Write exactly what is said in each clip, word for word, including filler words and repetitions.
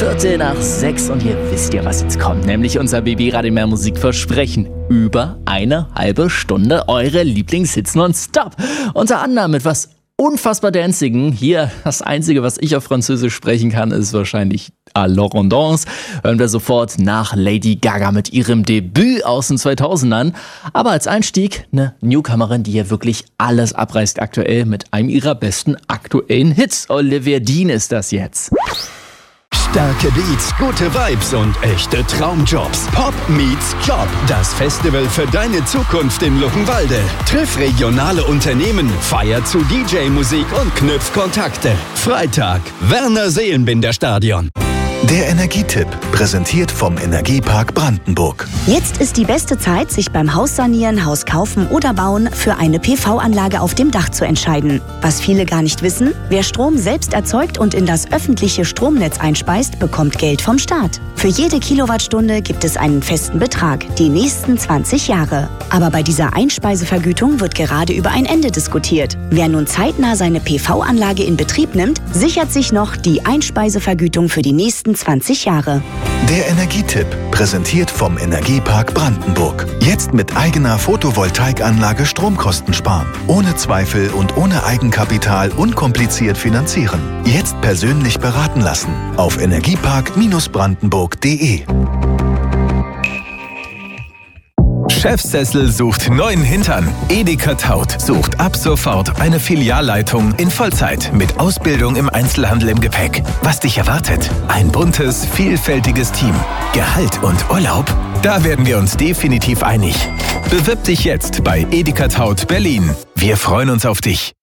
Viertel nach sechs und ihr wisst ja, was jetzt kommt, nämlich unser B B Radio Mehr Musik Versprechen. Über eine halbe Stunde eure Lieblingshits nonstop. Unter anderem mit was unfassbar Dancigen. Hier, das Einzige, was ich auf Französisch sprechen kann, ist wahrscheinlich à l'Orondance. Hören wir sofort nach Lady Gaga mit ihrem Debüt aus den zweitausendern. Aber als Einstieg eine Newcomerin, die hier wirklich alles abreißt aktuell mit einem ihrer besten aktuellen Hits. Olivia Dean ist das jetzt. Starke Beats, gute Vibes und echte Traumjobs. Pop meets Job. Das Festival für deine Zukunft in Luckenwalde. Triff regionale Unternehmen, feier zu D J-Musik und knüpf Kontakte. Freitag, Werner Seelenbinder Stadion. Der Energietipp, präsentiert vom Energiepark Brandenburg. Jetzt ist die beste Zeit, sich beim Haussanieren, Haus kaufen oder bauen für eine P V-Anlage auf dem Dach zu entscheiden. Was viele gar nicht wissen, wer Strom selbst erzeugt und in das öffentliche Stromnetz einspeist, bekommt Geld vom Staat. Für jede Kilowattstunde gibt es einen festen Betrag, die nächsten zwanzig Jahre. Aber bei dieser Einspeisevergütung wird gerade über ein Ende diskutiert. Wer nun zeitnah seine P V-Anlage in Betrieb nimmt, sichert sich noch die Einspeisevergütung für die nächsten zwanzig Jahre. Der Energietipp, präsentiert vom Energiepark Brandenburg. Jetzt mit eigener Photovoltaikanlage Stromkosten sparen. Ohne Zweifel und ohne Eigenkapital unkompliziert finanzieren. Jetzt persönlich beraten lassen. Auf energiepark brandenburg punkt de. Chefsessel sucht neuen Hintern. Edeka Taut sucht ab sofort eine Filialleitung in Vollzeit mit Ausbildung im Einzelhandel im Gepäck. Was dich erwartet? Ein buntes, vielfältiges Team. Gehalt und Urlaub? Da werden wir uns definitiv einig. Bewirb dich jetzt bei Edeka Taut Berlin. Wir freuen uns auf dich.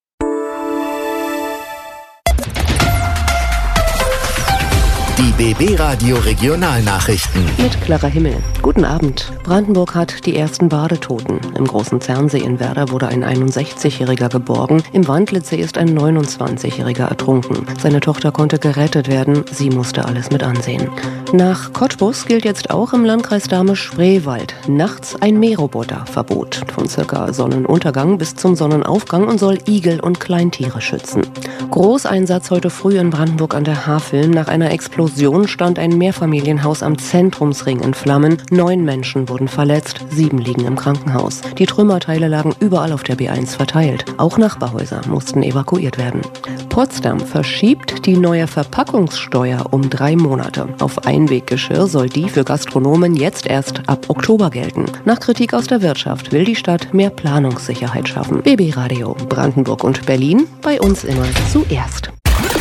Die B B Radio Regionalnachrichten. Mit Clara Himmel. Guten Abend. Brandenburg hat die ersten Badetoten. Im Großen Zernsee in Werder wurde ein einundsechzigjähriger geborgen. Im Wandlitzsee ist ein neunundzwanzigjähriger ertrunken. Seine Tochter konnte gerettet werden. Sie musste alles mit ansehen. Nach Cottbus gilt jetzt auch im Landkreis Dahme-Spreewald nachts ein Mähroboterverbot. Von circa Sonnenuntergang bis zum Sonnenaufgang und soll Igel und Kleintiere schützen. Großeinsatz heute früh in Brandenburg an der Haveln. Nach einer Explosion stand ein Mehrfamilienhaus am Zentrumsring in Flammen. Neun Menschen wurden verletzt, sieben liegen im Krankenhaus. Die Trümmerteile lagen überall auf der B eins verteilt. Auch Nachbarhäuser mussten evakuiert werden. Potsdam verschiebt die neue Verpackungssteuer um drei Monate. Auf Einweggeschirr soll die für Gastronomen jetzt erst ab Oktober gelten. Nach Kritik aus der Wirtschaft will die Stadt mehr Planungssicherheit schaffen. B B Radio Brandenburg und Berlin, bei uns immer zuerst.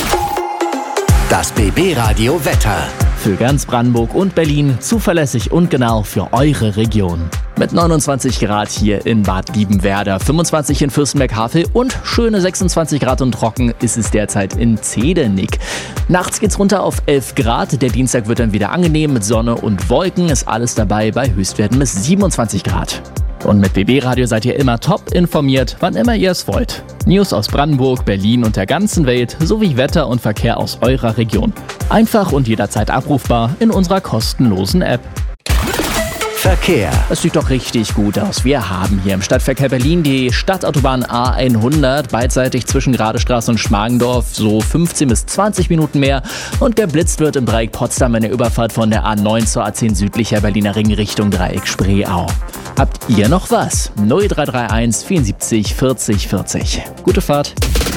Das B B Radio Wetter. Für ganz Brandenburg und Berlin zuverlässig und genau für eure Region. Mit neunundzwanzig Grad hier in Bad Liebenwerda, fünfundzwanzig in Fürstenberg-Havel und schöne sechsundzwanzig Grad und trocken ist es derzeit in Zedelnick. Nachts geht's runter auf elf Grad, der Dienstag wird dann wieder angenehm mit Sonne und Wolken, ist alles dabei bei Höchstwerten bis siebenundzwanzig Grad. Und mit B B Radio seid ihr immer top informiert, wann immer ihr es wollt. News aus Brandenburg, Berlin und der ganzen Welt sowie Wetter und Verkehr aus eurer Region. Einfach und jederzeit abrufbar in unserer kostenlosen App. Verkehr. Es sieht doch richtig gut aus. Wir haben hier im Stadtverkehr Berlin die Stadtautobahn A hundert, beidseitig zwischen Gradestraße und Schmargendorf, so fünfzehn bis zwanzig Minuten mehr. Und geblitzt wird im Dreieck Potsdam in der Überfahrt von der A neun zur A zehn südlicher Berliner Ring Richtung Dreieck Spreeau. Habt ihr noch was? null drei drei eins vierundsiebzig vierzig vierzig. Gute Fahrt.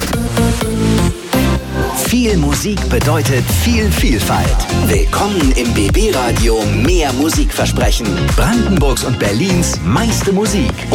Viel Musik bedeutet viel Vielfalt. Willkommen im B B Radio Mehr Musikversprechen. Brandenburgs und Berlins meiste Musik.